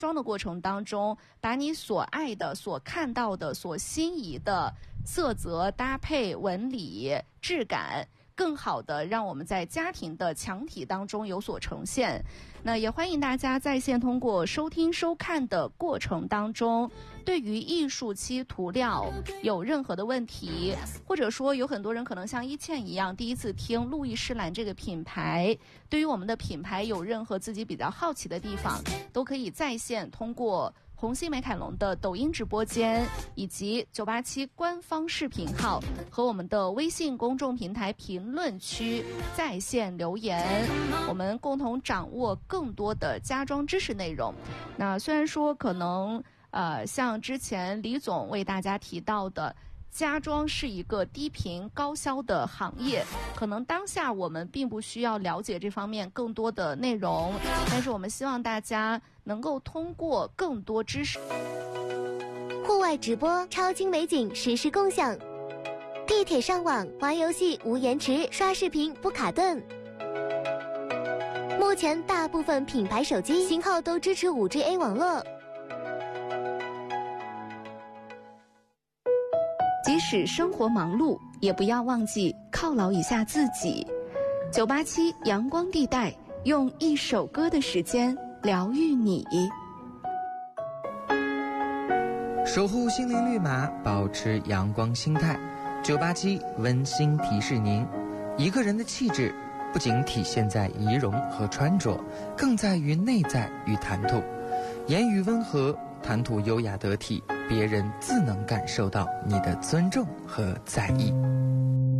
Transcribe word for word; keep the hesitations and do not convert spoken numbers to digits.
装的过程当中，把你所爱的、所看到的、所心仪的色泽、搭配、纹理、质感，更好的让我们在家庭的墙体当中有所呈现。那也欢迎大家在线通过收听收看的过程当中，对于艺术漆涂料有任何的问题，或者说有很多人可能像一倩一样第一次听路易诗兰这个品牌，对于我们的品牌有任何自己比较好奇的地方，都可以在线通过红星美凯龙的抖音直播间以及九八七官方视频号和我们的微信公众平台评论区在线留言，我们共同掌握更多的家装知识内容。那虽然说可能呃，像之前李总为大家提到的，家装是一个低频高销的行业，可能当下我们并不需要了解这方面更多的内容，但是我们希望大家能够通过更多知识。 户外直播，超精美景实时共享，地铁上网玩游戏无延迟，刷视频不卡顿。目前大部分品牌手机型号都支持 五 G A 网络。 即使生活忙碌，也不要忘记犒劳一下自己。九八七阳光地带，用一首歌的时间疗愈你。 守护心灵绿码，保持阳光心态。九八七温馨提示您，一个人的气质不仅体现在仪容和穿着，更在于内在与谈吐。言语温和，谈吐优雅得体，别人自能感受到你的尊重和在意。